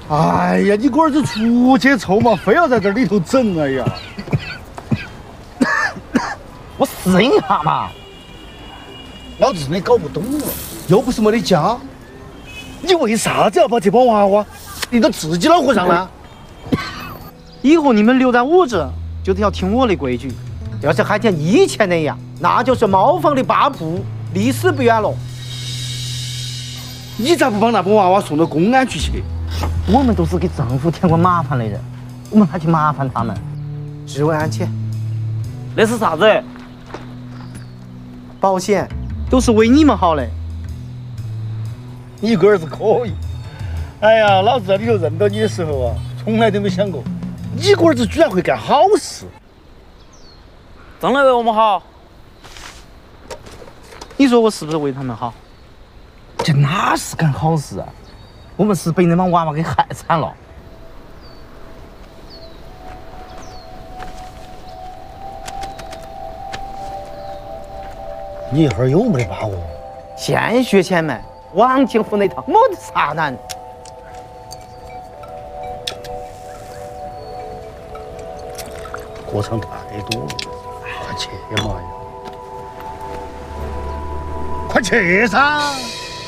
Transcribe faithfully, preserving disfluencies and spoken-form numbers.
哎呀，你给我儿子出去凑嘛，非要在这里头整，哎呀！ 我适应一下嘛。 老子真的搞不懂了，又不是没得家，你为啥子要把这帮娃娃领到自己脑壳上呢？ 以后你们留在我这，就得要听我的规矩。要是还像以前那样，那就是猫房的八步，离死不远了。 你咋不把那帮娃娃送到公安局去？ 我们都是给政府添过麻烦的人，我们还去麻烦他们？治安安全， 那是啥子？ 保险都是为你们好的。 你个儿子可以。哎呀，老子在里头认到你的时候啊，从来都没想过，你个儿子居然会干好事。 真的为我们好？ 你说我是不是为他们好？这哪是干好事啊？我们是被那帮娃娃给害惨了。 你一会儿有没得把握？ 现学现卖，王金福那套没得啥难。 过场太多了，快去嘛呀！快去噻！